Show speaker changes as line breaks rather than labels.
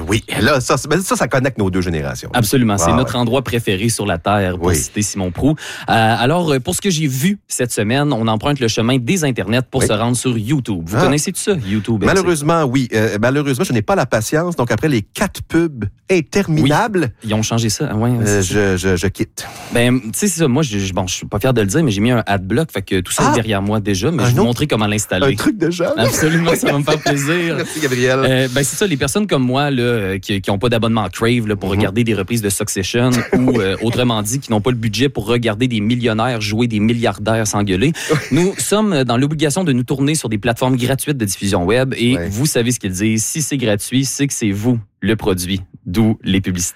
Oui, là, ça connecte nos deux générations.
Absolument, c'est notre endroit préféré sur la Terre, pour citer Simon Proulx. Alors, pour ce que j'ai vu cette semaine, on emprunte le chemin des Internets pour se rendre sur YouTube. Vous connaissez tout ça, YouTube?
Malheureusement, oui. Malheureusement, je n'ai pas la patience. Donc, après les 4 pubs interminables...
Oui, ils ont changé ça.
Je quitte.
Ben, tu sais, c'est ça. Moi, je suis pas fier de le dire, mais j'ai mis un adblock. Fait que tout ça est derrière moi déjà, mais je vais vous montrer comment l'installer.
Un truc de genre?
Absolument, ça va me faire plaisir.
Merci, Gabriel.
Ben, c'est ça, les personnes comme moi, là, qui n'ont pas d'abonnement Crave là, pour regarder des reprises de Succession ou, autrement dit, qui n'ont pas le budget pour regarder des millionnaires jouer des milliardaires s'engueuler. Nous sommes dans l'obligation de nous tourner sur des plateformes gratuites de diffusion web et vous savez ce qu'ils disent. Si c'est gratuit, c'est que c'est vous le produit, d'où les publicités.